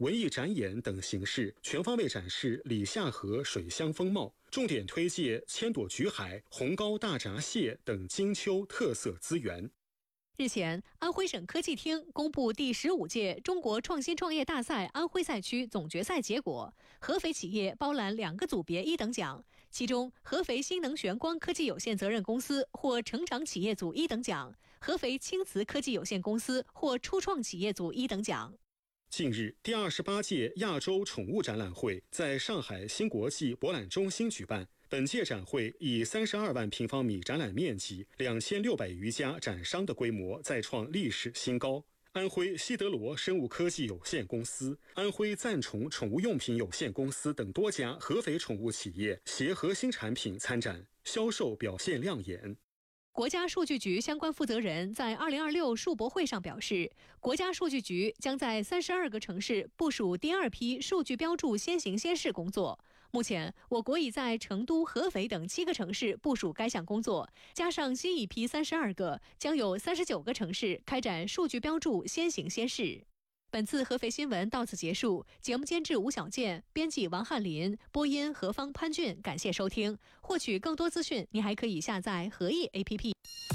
文艺展演等形式，全方位展示里夏河水乡风貌，重点推介千朵菊海、红膏大闸蟹等金秋特色资源。 日前，安徽省科技厅公布第15届中国创新创业大赛安徽赛区总决赛结果，合肥企业包揽2个组别1等奖，其中合肥新能玄光科技有限责任公司获成长企业组1等奖，合肥青瓷科技有限公司获初创企业组1等奖。 近日，第28届亚洲宠物展览会在上海新国际博览中心举办。本届展会以32万平方米展览面积、2600余家展商的规模再创历史新高。安徽西德罗生物科技有限公司、安徽赞宠宠物用品有限公司等多家合肥宠物企业协和新产品参展，销售表现亮眼。 国家数据局相关负责人在2026数博会上表示，国家数据局将在32个城市部署第2批数据标注先行先试工作。目前，我国已在成都、合肥等7个城市部署该项工作，加上新一批32个，将有39个城市开展数据标注先行先试。本次合肥新闻到此结束，节目监制吴小健，编辑王翰林，播音何方潘俊，感谢收听。获取更多资讯，您还可以下载合意 APP。